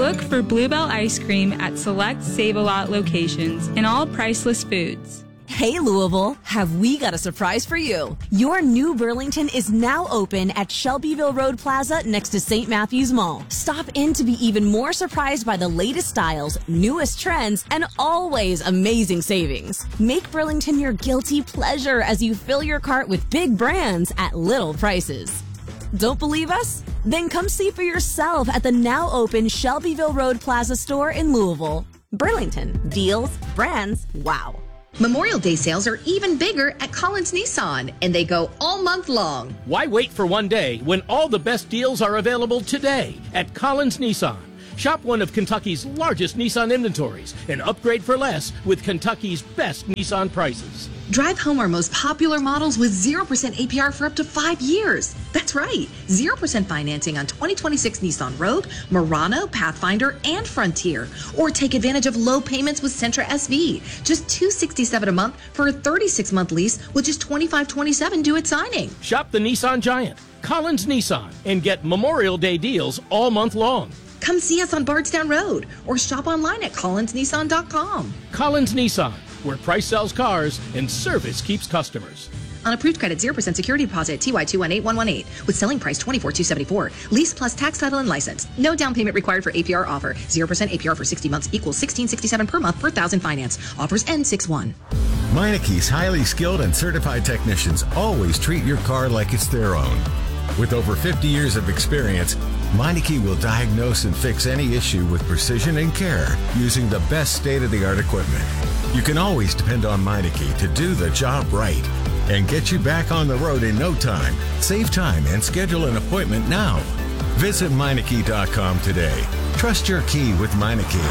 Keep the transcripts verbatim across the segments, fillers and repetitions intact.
Look for Bluebell ice cream at select Save-A-Lot locations and all Priceless Foods. Hey Louisville, have we got a surprise for you? Your new Burlington is now open at Shelbyville Road Plaza next to Saint Matthews Mall. Stop in to be even more surprised by the latest styles, newest trends, and always amazing savings. Make Burlington your guilty pleasure as you fill your cart with big brands at little prices. Don't believe us? Then come see for yourself at the now open Shelbyville Road Plaza store in Louisville. Burlington, deals, brands, wow. Memorial Day sales are even bigger at Collins Nissan, and they go all month long. Why wait for one day when all the best deals are available today at Collins Nissan? Shop one of Kentucky's largest Nissan inventories and upgrade for less with Kentucky's best Nissan prices. Drive home our most popular models with zero percent A P R for up to five years. That's right, zero percent financing on twenty twenty-six Nissan Rogue, Murano, Pathfinder, and Frontier. Or take advantage of low payments with Sentra S V. Just two hundred sixty-seven dollars a month for a thirty-six month lease with just twenty-five twenty-seven due at signing. Shop the Nissan Giant, Collins Nissan, and get Memorial Day deals all month long. Come see us on Bardstown Road or shop online at collins nissan dot com. Collins Nissan, where price sells cars and service keeps customers. On approved credit, zero percent security deposit, T Y two one eight one one eight, with selling price twenty-four thousand two hundred seventy-four dollars. Lease plus tax, title, and license. No down payment required for A P R offer. zero percent A P R for sixty months equals one six six seven per month per thousand finance. Offers end six one. Meineke's highly skilled and certified technicians always treat your car like it's their own. With over fifty years of experience, Meineke will diagnose and fix any issue with precision and care using the best state-of-the-art equipment. You can always depend on Meineke to do the job right and get you back on the road in no time. Save time and schedule an appointment now. Visit Meineke dot com today. Trust your key with Meineke.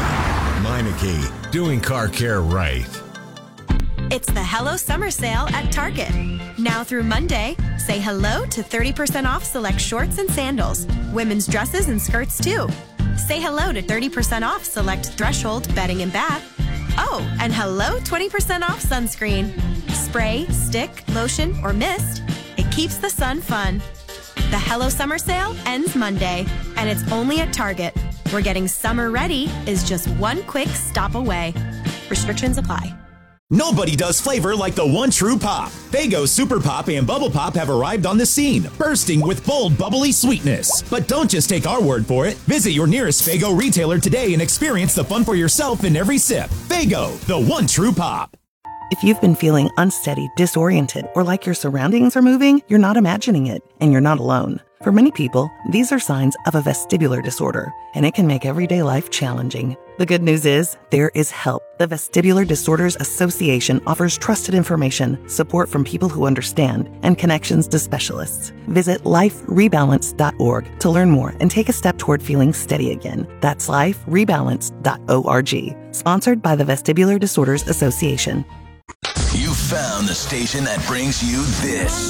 Meineke, doing car care right. It's the Hello Summer Sale at Target. Now through Monday, say hello to thirty percent off select shorts and sandals, women's dresses and skirts too. Say hello to thirty percent off select Threshold bedding and bath. Oh, and hello twenty percent off sunscreen. Spray, stick, lotion, or mist, it keeps the sun fun. The Hello Summer Sale ends Monday, and it's only at Target, where getting summer ready is just one quick stop away. Restrictions apply. Nobody does flavor like the one true pop. Faygo Super Pop and Bubble Pop have arrived on the scene, bursting with bold, bubbly sweetness. But don't just take our word for it. Visit your nearest Faygo retailer today and experience the fun for yourself in every sip. Faygo, the one true pop. If you've been feeling unsteady, disoriented, or like your surroundings are moving, you're not imagining it, and you're not alone. For many people, these are signs of a vestibular disorder, and it can make everyday life challenging. The good news is, there is help. The Vestibular Disorders Association offers trusted information, support from people who understand, and connections to specialists. Visit life rebalance dot org to learn more and take a step toward feeling steady again. That's life rebalance dot org. Sponsored by the Vestibular Disorders Association. You found the station that brings you this.